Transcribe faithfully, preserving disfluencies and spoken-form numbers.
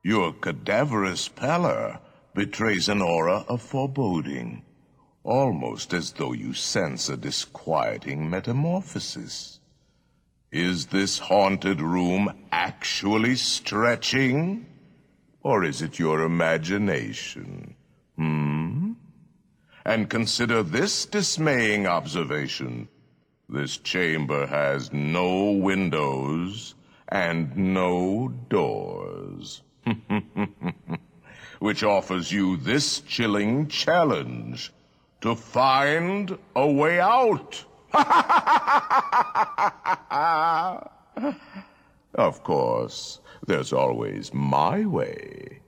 Your cadaverous pallor betrays an aura of foreboding, almost as though you sense a disquieting metamorphosis. Is this haunted room actually stretching? Or is it your imagination? Hmm? And consider this dismaying observation. This chamber has no windows and no doors. Which offers you this chilling challenge to find a way out. Of course, there's always my way.